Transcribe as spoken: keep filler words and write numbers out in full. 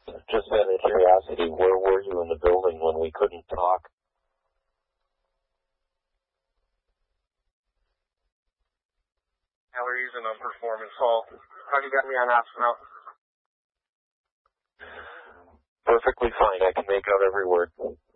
just out of curiosity, where were you in the building when we couldn't talk? Calories and on performance call. How you got me on apps now? Perfectly fine. I can make out every word.